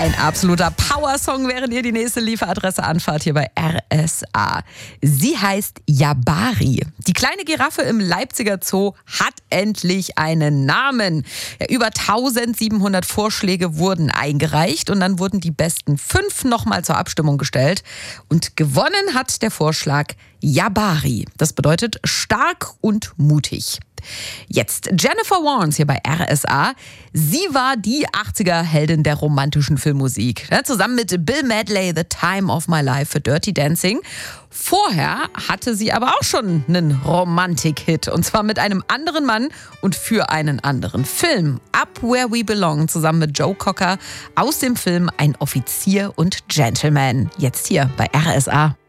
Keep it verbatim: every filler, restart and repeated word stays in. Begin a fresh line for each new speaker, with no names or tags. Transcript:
Ein absoluter Powersong, während ihr die nächste Lieferadresse anfahrt hier bei R S A. Sie heißt Jabari. Die kleine Giraffe im Leipziger Zoo hat endlich einen Namen. Ja, über eintausendsiebenhundert Vorschläge wurden eingereicht und dann wurden die besten fünf nochmal zur Abstimmung gestellt. Und gewonnen hat der Vorschlag Jabari. Das bedeutet stark und mutig. Jetzt Jennifer Warnes hier bei R S A. Sie war die achtziger-Heldin der romantischen Filmmusik. Ja, zusammen mit Bill Medley, The Time of My Life für Dirty Dancing. Vorher hatte sie aber auch schon einen Romantik-Hit. Und zwar mit einem anderen Mann und für einen anderen Film. Up Where We Belong zusammen mit Joe Cocker aus dem Film Ein Offizier und Gentleman. Jetzt hier bei R S A.